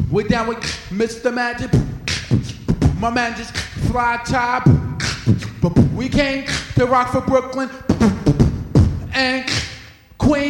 We're down with Mr. Magic. My man just fly top. We came to rock for Brooklyn. And